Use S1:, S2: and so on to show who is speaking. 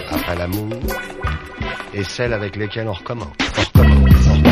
S1: après l'amour et celles avec lesquelles on recommence.